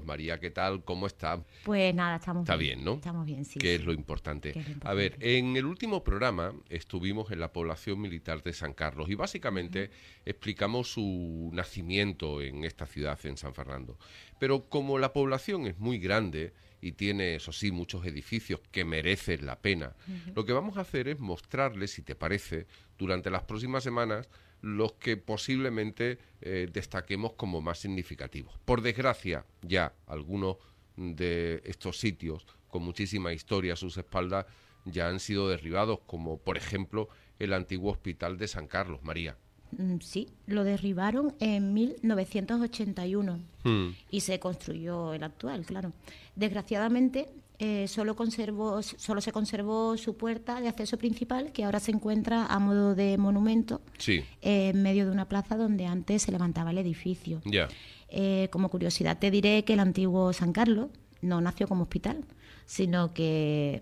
María, ¿qué tal? ¿Cómo está? Pues nada, estamos Está bien. bien, ¿no? Estamos bien, sí. Que es sí. lo importante. Que es lo importante. A ver, en el último programa estuvimos en la población militar de San Carlos y básicamente explicamos su nacimiento en esta ciudad, en San Fernando. Pero como la población es muy grande y tiene, eso sí, muchos edificios que merecen la pena, lo que vamos a hacer es mostrarles, si te parece, durante las próximas semanas, los que posiblemente destaquemos como más significativos. Por desgracia, ya algunos de estos sitios con muchísima historia a sus espaldas ya han sido derribados, como por ejemplo el antiguo hospital de San Carlos, María. Sí, lo derribaron en 1981 y se construyó el actual, claro. Desgraciadamente, solo se conservó su puerta de acceso principal, que ahora se encuentra a modo de monumento en medio de una plaza donde antes se levantaba el edificio. Como curiosidad te diré que el antiguo San Carlos no nació como hospital, sino que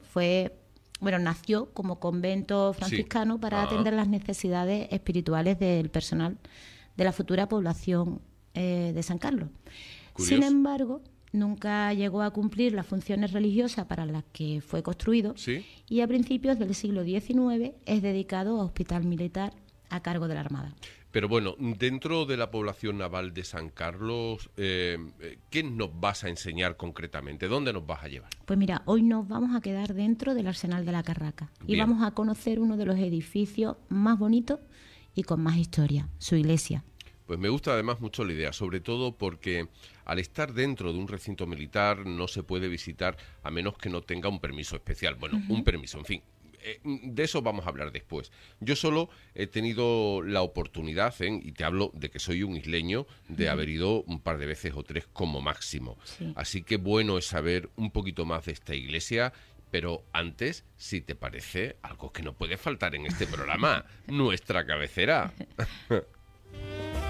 nació como convento franciscano para atender las necesidades espirituales del personal de la futura población de San Carlos. Curioso. Sin embargo, nunca llegó a cumplir las funciones religiosas para las que fue construido y a principios del siglo XIX es dedicado a hospital militar a cargo de la Armada. Pero bueno, dentro de la población naval de San Carlos, ¿qué nos vas a enseñar concretamente? ¿Dónde nos vas a llevar? Pues mira, hoy nos vamos a quedar dentro del Arsenal de la Carraca. Bien. Y vamos a conocer uno de los edificios más bonitos y con más historia, su iglesia. Pues me gusta además mucho la idea, sobre todo porque al estar dentro de un recinto militar no se puede visitar a menos que no tenga un permiso especial. Bueno, un permiso, en fin. De eso vamos a hablar después. Yo solo he tenido la oportunidad, y te hablo de que soy un isleño, de haber ido un par de veces o tres como máximo. Así que bueno es saber un poquito más de esta iglesia, pero antes, si te parece, algo que no puede faltar en este programa, nuestra cabecera.